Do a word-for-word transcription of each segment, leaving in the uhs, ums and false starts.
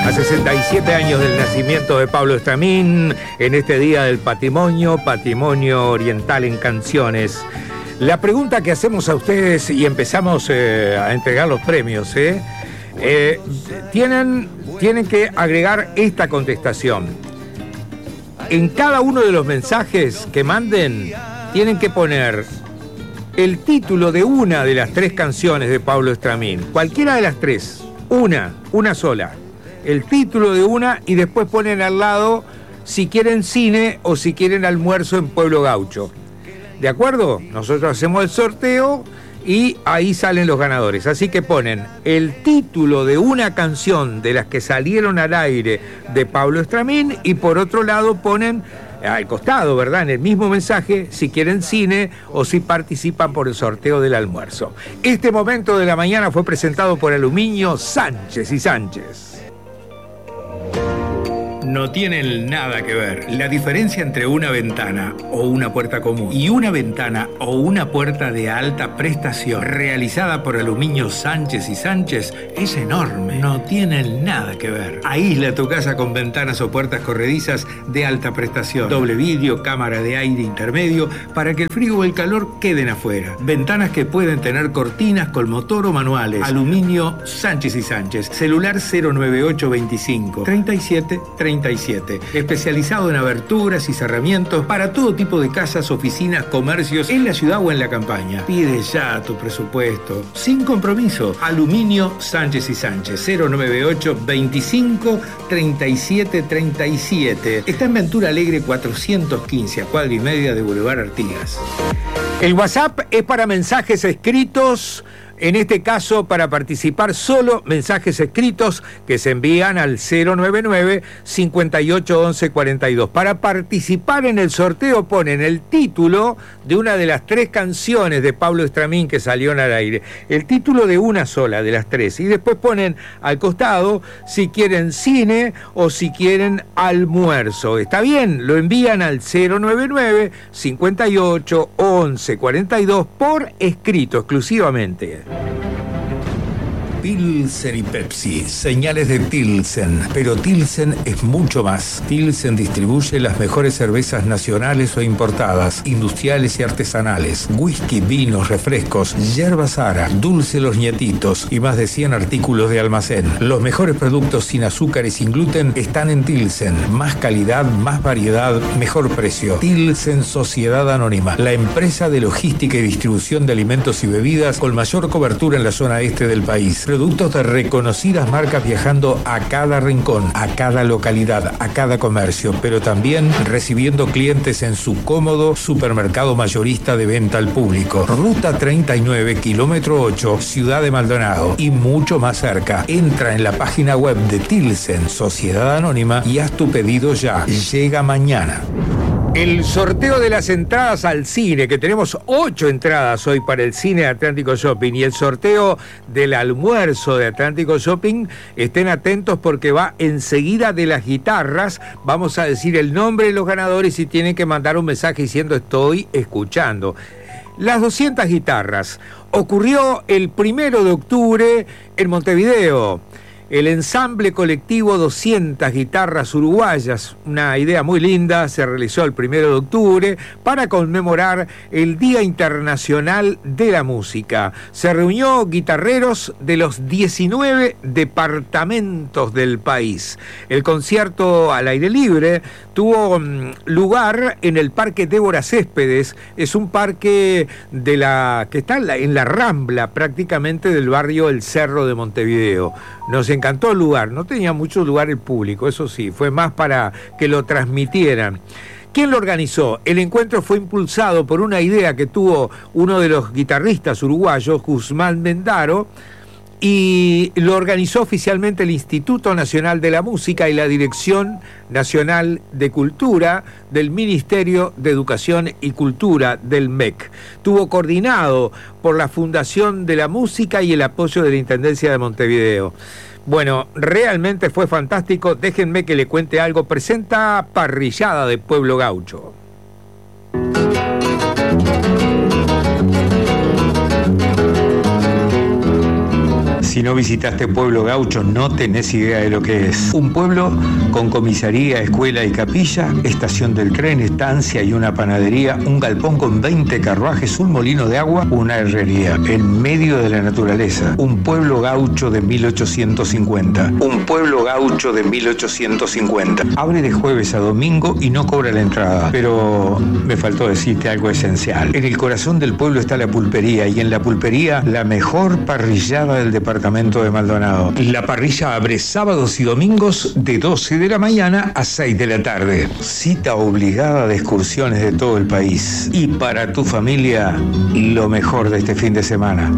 A sesenta y siete años del nacimiento de Pablo Estramín, en este Día del Patrimonio, Patrimonio Oriental en Canciones. La pregunta que hacemos a ustedes, y empezamos eh, a entregar los premios, ¿eh? Eh, tienen, tienen que agregar esta contestación. En cada uno de los mensajes que manden, tienen que poner el título de una de las tres canciones de Pablo Estramín. Cualquiera de las tres. Una, una sola. El título de una y después ponen al lado si quieren cine o si quieren almuerzo en Pueblo Gaucho. ¿De acuerdo? Nosotros hacemos el sorteo y ahí salen los ganadores. Así que ponen el título de una canción de las que salieron al aire de Pablo Estramín y por otro lado ponen al costado, ¿verdad?, en el mismo mensaje, si quieren cine o si participan por el sorteo del almuerzo. Este momento de la mañana fue presentado por Aluminio Sánchez y Sánchez. No tienen nada que ver. La diferencia entre una ventana o una puerta común y una ventana o una puerta de alta prestación realizada por Aluminio Sánchez y Sánchez es enorme. No tienen nada que ver. Aísla tu casa con ventanas o puertas corredizas de alta prestación. Doble vidrio, cámara de aire intermedio para que el frío o el calor queden afuera. Ventanas que pueden tener cortinas con motor o manuales. Aluminio Sánchez y Sánchez. Celular cero nueve ocho veinticinco treinta y siete treinta y siete. Especializado en aberturas y cerramientos para todo tipo de casas, oficinas, comercios en la ciudad o en la campaña. Pide ya tu presupuesto sin compromiso. Aluminio Sánchez y Sánchez cero nueve ocho veinticinco treinta y siete treinta y siete. Está en Ventura Alegre cuatrocientos quince, a cuadra y media de Boulevard Artigas. El WhatsApp es para mensajes escritos. En este caso, para participar, solo mensajes escritos que se envían al cero nueve nueve cincuenta y ocho once cuarenta y dos. Para participar en el sorteo ponen el título de una de las tres canciones de Pablo Estramín que salieron al aire. El título de una sola de las tres. Y después ponen al costado si quieren cine o si quieren almuerzo. ¿Está bien? Lo envían al cero nueve nueve cincuenta y ocho once cuarenta y dos por escrito exclusivamente. Pilsen y Pepsi, señales de Tilsen, pero Tilsen es mucho más. Tilsen distribuye las mejores cervezas nacionales o importadas, industriales y artesanales, whisky, vinos, refrescos, yerba Sara, dulce Los Nietitos y más de cien artículos de almacén. Los mejores productos sin azúcar y sin gluten están en Tilsen. Más calidad, más variedad, mejor precio. Tilsen Sociedad Anónima, la empresa de logística y distribución de alimentos y bebidas con mayor cobertura en la zona este del país. Productos de reconocidas marcas viajando a cada rincón, a cada localidad, a cada comercio, pero también recibiendo clientes en su cómodo supermercado mayorista de venta al público. Ruta treinta y nueve, kilómetro ocho, Ciudad de Maldonado y mucho más cerca. Entra en la página web de Tilsen Sociedad Anónima y haz tu pedido ya. Llega mañana. El sorteo de las entradas al cine, que tenemos ocho entradas hoy para el cine de Atlántico Shopping, y el sorteo del almuerzo de Atlántico Shopping, estén atentos porque va enseguida de las guitarras. Vamos a decir el nombre de los ganadores y tienen que mandar un mensaje diciendo estoy escuchando. Las doscientas guitarras. Ocurrió el primero de octubre en Montevideo. El ensamble colectivo doscientas guitarras uruguayas, una idea muy linda, se realizó el primero de octubre para conmemorar el Día Internacional de la Música. Se reunió guitarreros de los diecinueve departamentos del país. El concierto al aire libre tuvo um, lugar en el Parque Débora Céspedes. Es un parque de la que está en la, en la Rambla prácticamente del barrio El Cerro de Montevideo. Nos encantó el lugar, no tenía mucho lugar el público, eso sí, fue más para que lo transmitieran. ¿Quién lo organizó? El encuentro fue impulsado por una idea que tuvo uno de los guitarristas uruguayos, Guzmán Mendaro, y lo organizó oficialmente el Instituto Nacional de la Música y la Dirección Nacional de Cultura del Ministerio de Educación y Cultura del M E C. Estuvo coordinado por la Fundación de la Música y el apoyo de la Intendencia de Montevideo. Bueno, realmente fue fantástico. Déjenme que le cuente algo. Presenta Parrillada de Pueblo Gaucho. Si no visitaste Pueblo Gaucho, no tenés idea de lo que es. Un pueblo con comisaría, escuela y capilla, estación del tren, estancia y una panadería, un galpón con veinte carruajes, un molino de agua, una herrería, en medio de la naturaleza. Un pueblo gaucho de mil ochocientos cincuenta. Un pueblo gaucho de mil ochocientos cincuenta. Abre de jueves a domingo y no cobra la entrada. Pero me faltó decirte algo esencial. En el corazón del pueblo está la pulpería, y en la pulpería la mejor parrillada del departamento de Maldonado. La parrilla abre sábados y domingos de doce de la mañana a seis de la tarde. Cita obligada de excursiones de todo el país. Y para tu familia, lo mejor de este fin de semana.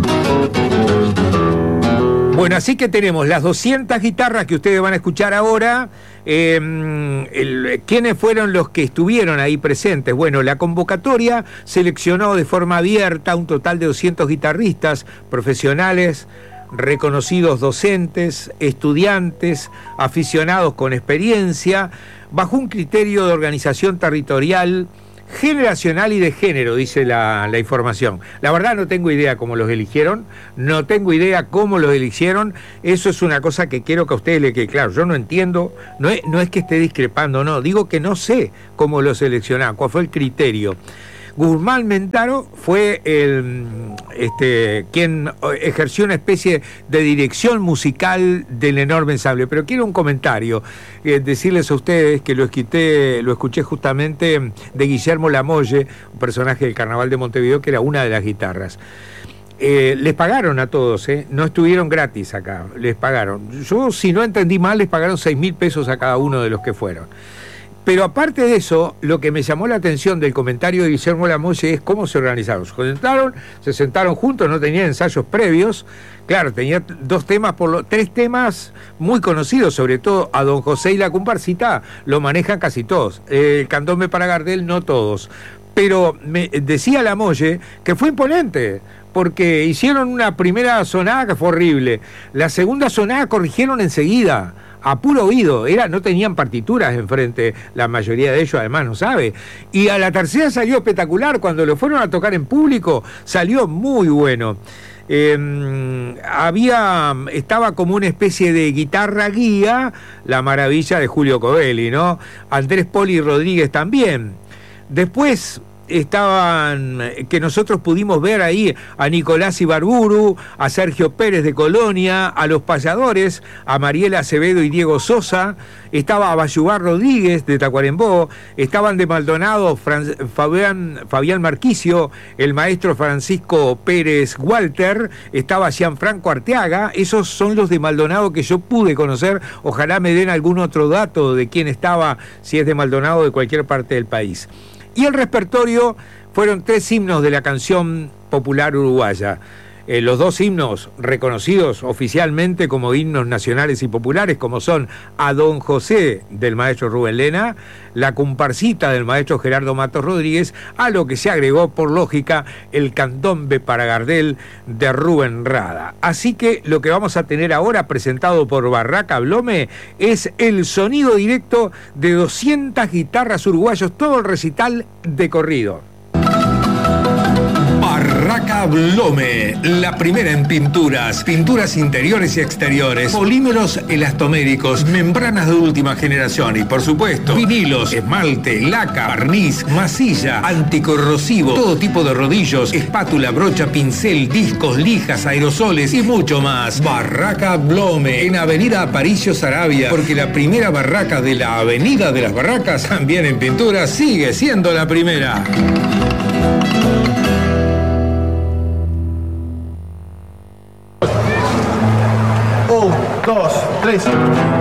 Bueno, así que tenemos las doscientas guitarras que ustedes van a escuchar ahora. Eh, el, ¿Quiénes fueron los que estuvieron ahí presentes? Bueno, la convocatoria seleccionó de forma abierta un total de doscientos guitarristas profesionales, reconocidos docentes, estudiantes, aficionados con experiencia, bajo un criterio de organización territorial, generacional y de género, dice la, la información. La verdad no tengo idea cómo los eligieron, no tengo idea cómo los eligieron, eso es una cosa que quiero que a ustedes le quede claro. Yo no entiendo, no es, no es que esté discrepando, no, digo que no sé cómo los seleccionaron, cuál fue el criterio. Guzmán Mentaro fue el, este, quien ejerció una especie de dirección musical del enorme ensamble. Pero quiero un comentario, eh, decirles a ustedes que lo escuché, lo escuché justamente de Guillermo Lamolle, un personaje del Carnaval de Montevideo, que era una de las guitarras. Eh, les pagaron a todos, ¿eh? No estuvieron gratis acá, les pagaron. Yo, si no entendí mal, les pagaron seis mil pesos a cada uno de los que fueron. Pero aparte de eso, lo que me llamó la atención del comentario de Guillermo Lamolle es cómo se organizaron. Se sentaron, se sentaron juntos, no tenían ensayos previos. Claro, tenía dos temas, por lo, tres temas muy conocidos, sobre todo a Don José y la Comparsita, lo manejan casi todos. El Candombe para Gardel, no todos. Pero me decía Lamolle que fue imponente, porque hicieron una primera sonada que fue horrible. La segunda sonada corrigieron enseguida, a puro oído, era, no tenían partituras enfrente, la mayoría de ellos además no sabe, y a la tercera salió espectacular. Cuando lo fueron a tocar en público salió muy bueno. Eh, había, estaba como una especie de guitarra guía, la maravilla de Julio Covelli, ¿no? Andrés Poli Rodríguez también. Después estaban, que nosotros pudimos ver ahí, a Nicolás Ibarburu, a Sergio Pérez de Colonia, a los payadores, a Mariela Acevedo y Diego Sosa, estaba Bayubar Rodríguez de Tacuarembó, estaban de Maldonado Fran, Fabián, Fabián Marquicio, el maestro Francisco Pérez Walter, estaba Gianfranco Arteaga. Esos son los de Maldonado que yo pude conocer. Ojalá me den algún otro dato de quién estaba, si es de Maldonado o de cualquier parte del país. Y el repertorio fueron tres himnos de la canción popular uruguaya. Eh, los dos himnos reconocidos oficialmente como himnos nacionales y populares, como son A Don José del maestro Rubén Lena, La Comparsita del maestro Gerardo Matos Rodríguez, a lo que se agregó por lógica el Candombe para Gardel de Rubén Rada. Así que lo que vamos a tener ahora, presentado por Barraca Blome, es el sonido directo de doscientas guitarras uruguayos, todo el recital de corrido. Barraca Blome, la primera en pinturas, pinturas interiores y exteriores, polímeros elastoméricos, membranas de última generación y, por supuesto, vinilos, esmalte, laca, barniz, masilla, anticorrosivo, todo tipo de rodillos, espátula, brocha, pincel, discos, lijas, aerosoles y mucho más. Barraca Blome, en Avenida Aparicio Saravia, porque la primera barraca de la Avenida de las Barracas, también en pinturas, sigue siendo la primera. Un, dos, tres.